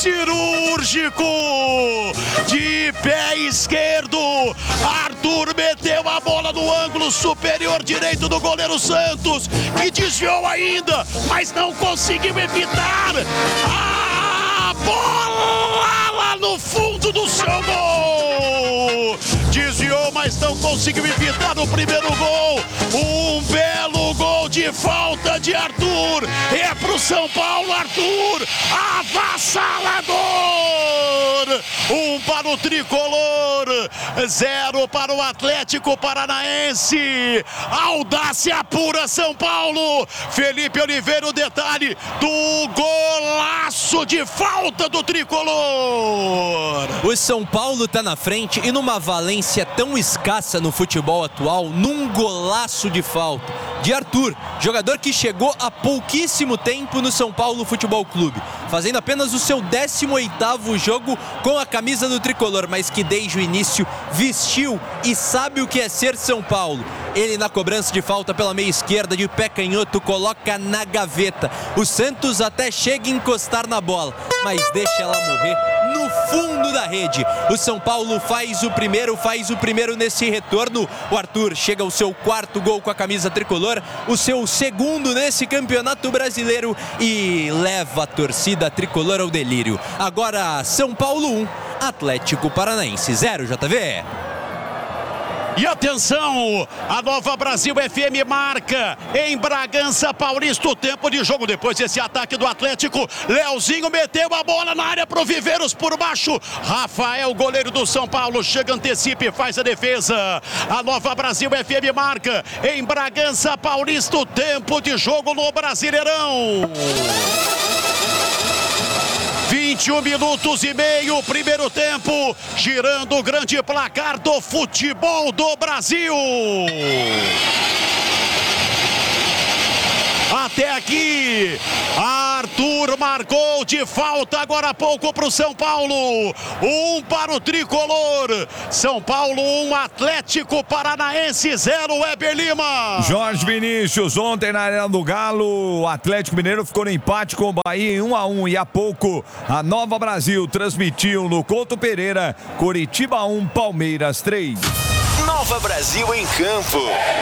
cirúrgico, de pé esquerdo, Arthur meteu a bola no ângulo superior direito do goleiro Santos, que desviou ainda, mas não conseguiu evitar a bola lá no fundo do seu gol. Desviou, mas não conseguiu evitar o primeiro gol. Um belo gol de falta de Arthur. É pro São Paulo, Arthur, avassalador. 1 para o Tricolor, 0 para o Atlético Paranaense. Audácia pura, São Paulo. Felipe Oliveira, o detalhe do golaço de falta do Tricolor. O São Paulo tá na frente e numa valência tão escassa no futebol atual, num golaço de falta de Arthur, jogador que chegou há pouquíssimo tempo no São Paulo Futebol Clube, fazendo apenas o seu 18º jogo com a camisa do Tricolor, mas que desde o início vestiu e sabe o que é ser São Paulo. Ele na cobrança de falta pela meia esquerda, de pé canhoto, coloca na gaveta. O Santos até chega a encostar na bola, mas deixa ela morrer no fundo da rede. O São Paulo faz o primeiro nesse retorno. O Arthur chega ao seu 4º gol com a camisa tricolor, o seu 2º nesse campeonato brasileiro, e leva a torcida tricolor ao delírio. Agora São Paulo 1, Atlético Paranaense 0, JV. E atenção, a Nova Brasil FM marca em Bragança Paulista o tempo de jogo. Depois desse ataque do Atlético, Leozinho meteu a bola na área pro Viveiros por baixo. Rafael, goleiro do São Paulo, chega, antecipa e faz a defesa. A Nova Brasil FM marca em Bragança Paulista o tempo de jogo no Brasileirão. 21 minutos e meio, primeiro tempo, girando o grande placar do futebol do Brasil. Até aqui, Arthur marcou de falta agora há pouco para o São Paulo. 1 para o Tricolor. São Paulo 1, Atlético Paranaense 0, Weber Lima. Jorge Vinícius, ontem na Arena do Galo, o Atlético Mineiro ficou no empate com o Bahia em 1-1. E há pouco, a Nova Brasil transmitiu no Couto Pereira, Coritiba 1, Palmeiras 3. Nova Brasil em campo.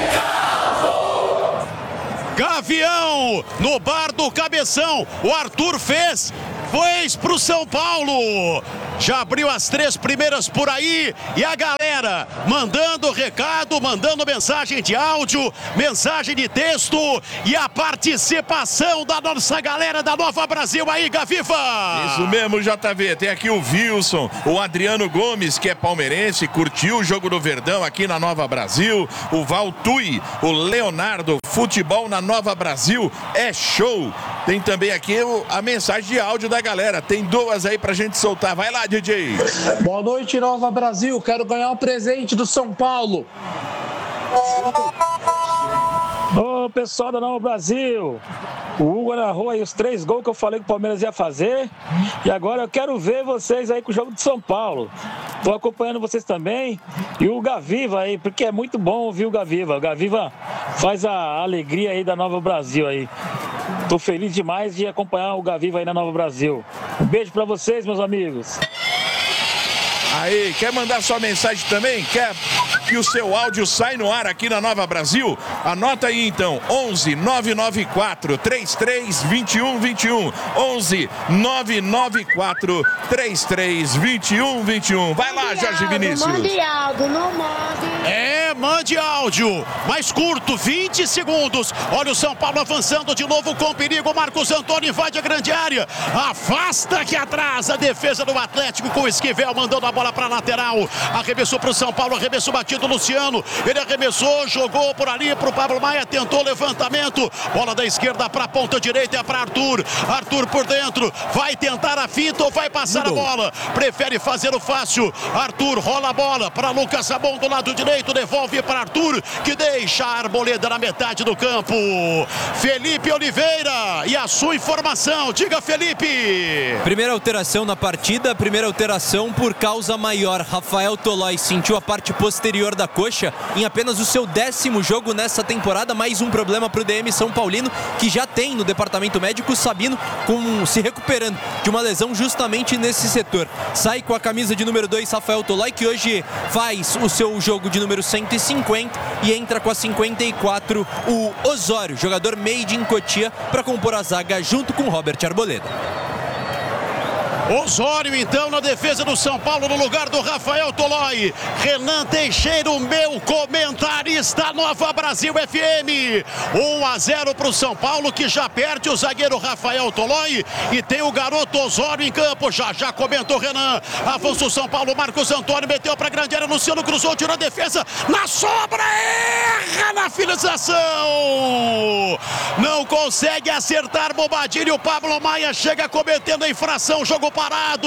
Gavião, no bar do Cabeção, o Arthur fez pro São Paulo. Já abriu as 3 primeiras por aí e a galera mandando recado, mandando mensagem de áudio, mensagem de texto e a participação da nossa galera da Nova Brasil aí, Gaviva. Isso mesmo, JV. Tem aqui o Wilson, o Adriano Gomes, que é palmeirense, curtiu o jogo do Verdão aqui na Nova Brasil. O Valtui, o Leonardo, futebol na Nova Brasil é show. Tem também aqui a mensagem de áudio da galera. Tem 2 aí pra gente soltar. Vai lá, DJ. Boa noite, Nova Brasil. Quero ganhar um presente do São Paulo. Ô, pessoal da Nova Brasil. O Hugo narrou aí os 3 gols que eu falei que o Palmeiras ia fazer. E agora eu quero ver vocês aí com o jogo de São Paulo. Tô acompanhando vocês também. E o Gaviva aí, porque é muito bom ouvir o Gaviva. O Gaviva faz a alegria aí da Nova Brasil aí. Tô feliz demais de acompanhar o Gaviva aí na Nova Brasil. Um beijo pra vocês, meus amigos. Aí, quer mandar sua mensagem também? Quer que o seu áudio saia no ar aqui na Nova Brasil? Anota aí então, 11 994 33 21 21. 11 994 33 21 21. Vai lá, Jorge Vinícius. Mande áudio, não mande. Mande áudio, mais curto, 20 segundos. Olha o São Paulo avançando de novo com perigo. Marcos Antônio invade a grande área, afasta que atrasa a defesa do Atlético com o Esquivel, mandando a bola para lateral. Arremessou para o São Paulo, arremessou batido Luciano. Ele arremessou, jogou por ali para o Pablo Maia, tentou levantamento. Bola da esquerda para a ponta direita, é para Arthur. Arthur por dentro, vai tentar a finta ou vai passar a bola? Prefere fazer o fácil. Arthur rola a bola para Lucas Sabon do lado direito, devolve para Arthur, que deixa a Arboleda na metade do campo. Felipe Oliveira e a sua informação. Diga, Felipe. Primeira alteração na partida, primeira alteração por causa maior. Rafael Tolói sentiu a parte posterior da coxa em apenas o seu 10º jogo nessa temporada. Mais um problema para o DM São Paulino, que já tem no departamento médico Sabino se recuperando de uma lesão justamente nesse setor. Sai com a camisa de número 2 Rafael Tolói, que hoje faz o seu jogo de número 150, e entra com a 54 o Osório, jogador made in Cotia, para compor a zaga junto com Robert Arboleda. Osório, então, na defesa do São Paulo, no lugar do Rafael Tolói. Renan Teixeira, o meu comentarista, Nova Brasil FM. 1-0 para o São Paulo, que já perde o zagueiro Rafael Tolói e tem o garoto Osório em campo. Já comentou Renan. Avança o São Paulo, Marcos Antônio meteu para a grande área, Luciano cruzou, tirou a defesa, na sobra, erra na finalização. Não consegue acertar Bobadilha, o Pablo Maia chega cometendo a infração, jogo parado.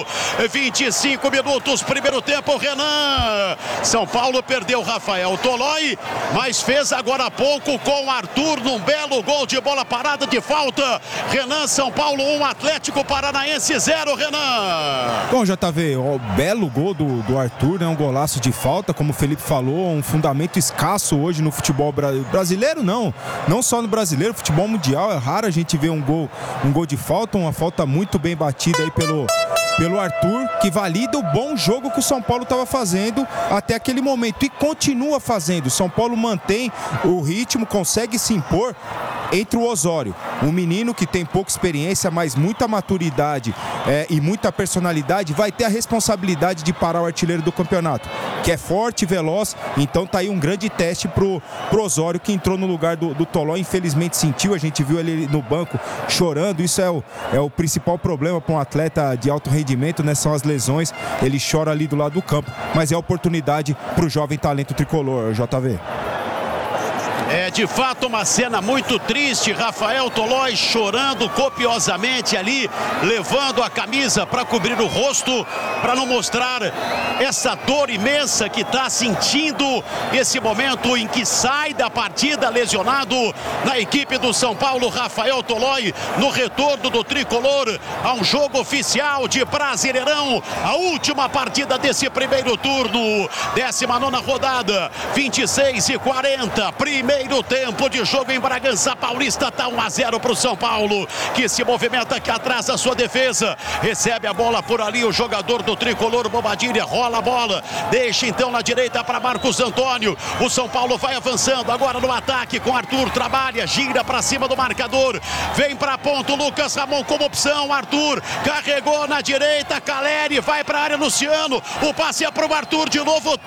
25 minutos, primeiro tempo, Renan. São Paulo perdeu Rafael Tolói, mas fez agora há pouco com Arthur num belo gol de bola parada de falta. Renan, São Paulo 1, Atlético Paranaense 0, Renan. Bom, JV, o belo gol do Arthur, né? Um golaço de falta, como o Felipe falou, um fundamento escasso hoje no futebol brasileiro, não só no brasileiro, futebol mundial. É raro a gente ver um gol de falta, uma falta muito bem batida aí pelo Arthur, que valida o bom jogo que o São Paulo estava fazendo até aquele momento e continua fazendo. O São Paulo mantém o ritmo, consegue se impor entre o Osório, um menino que tem pouca experiência, mas muita maturidade e muita personalidade, vai ter a responsabilidade de parar o artilheiro do campeonato, que é forte e veloz. Então tá aí um grande teste pro Osório, que entrou no lugar do Tolói. Infelizmente sentiu, a gente viu ele no banco chorando. Isso é o principal problema para um atleta de alto rendimento, né? São as lesões. Ele chora ali do lado do campo, mas é oportunidade pro jovem talento tricolor, JV. É de fato uma cena muito triste. Rafael Tolói chorando copiosamente ali, levando a camisa para cobrir o rosto, para não mostrar essa dor imensa que está sentindo esse momento em que sai da partida lesionado na equipe do São Paulo. Rafael Tolói no retorno do tricolor a um jogo oficial de Brasileirão, a última partida desse primeiro turno, 19ª rodada, 26:40, primeiro tempo de jogo em Bragança Paulista. Tá 1-0 para o São Paulo, que se movimenta aqui atrás da sua defesa, recebe a bola por ali o jogador do tricolor Bobadilha, rola a bola, deixa então na direita para Marcos Antônio. O São Paulo vai avançando agora no ataque com Arthur, trabalha, gira para cima do marcador, vem para ponto Lucas Ramon como opção. Arthur carregou na direita, Caleri vai para a área, Luciano, o passe é para o Arthur de novo,